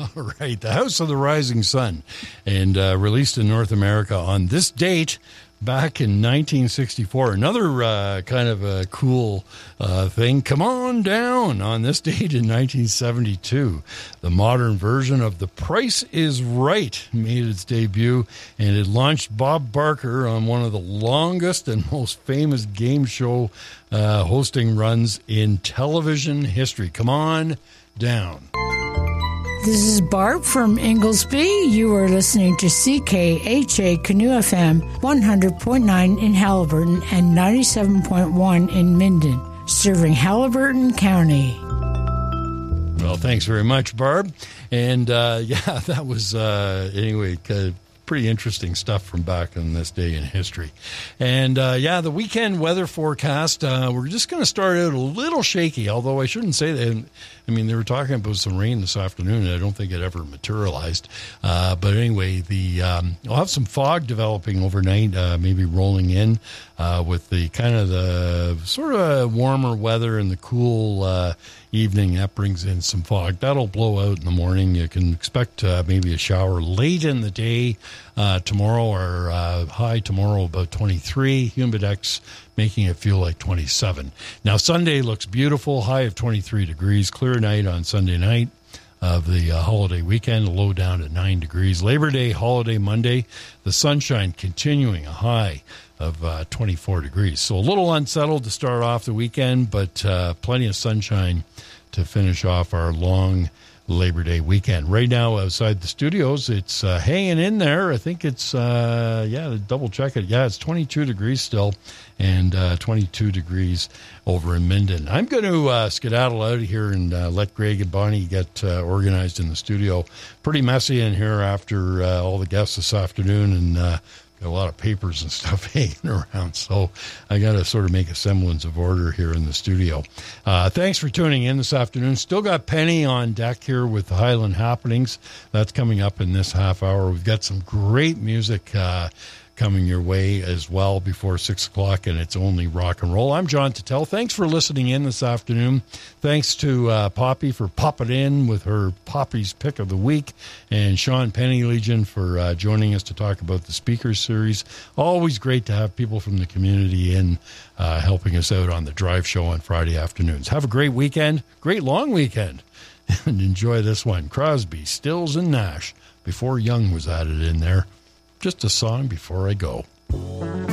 Right, The House of the Rising Sun, and released in North America on this date back in 1964. Another kind of a cool thing, Come On Down, on this date in 1972. The modern version of The Price is Right made its debut, and it launched Bob Barker on one of the longest and most famous game show hosting runs in television history. Come On Down. This is Barb from Inglesby. You are listening to CKHA Canoe FM 100.9 in Haliburton and 97.1 in Minden, serving Haliburton County. Well, thanks very much, Barb. And that was, anyway, pretty interesting stuff from back in this day in history. And the weekend weather forecast, we're just going to start out a little shaky, although I shouldn't say that. I mean, they were talking about some rain this afternoon, and I don't think it ever materialized. But anyway, we'll have some fog developing overnight, maybe rolling in with the kind of the sort of warmer weather and the cool evening. That brings in some fog. That'll blow out in the morning. You can expect maybe a shower late in the day tomorrow, or high tomorrow about 23. Humidex making it feel like 27. Now, Sunday looks beautiful, high of 23 degrees, clear night on Sunday night of the holiday weekend, low down at 9 degrees. Labor Day, holiday Monday, the sunshine continuing, a high of 24 degrees. So a little unsettled to start off the weekend, but plenty of sunshine to finish off our long Labor Day weekend. Right now outside the studios, it's hanging in there. I think it's, double check it. Yeah, it's 22 degrees still, and 22 degrees over in Minden. I'm going to skedaddle out of here and let Greg and Bonnie get organized in the studio. Pretty messy in here after all the guests this afternoon, and got a lot of papers and stuff hanging around, so I got to sort of make a semblance of order here in the studio. Thanks for tuning in this afternoon. Still got Penny on deck here with the Highland Happenings. That's coming up in this half hour. We've got some great music coming your way as well before 6 o'clock, and it's only rock and roll. I'm John Tuttle. Thanks for listening in this afternoon. Thanks to Poppy for popping in with her Poppy's Pick of the Week, and Sean Penny Legion for joining us to talk about the Speakers Series. Always great to have people from the community in helping us out on the drive show on Friday afternoons. Have a great weekend, great long weekend, and enjoy this one. Crosby, Stills, and Nash, before Young was added in there. Just a song before I go.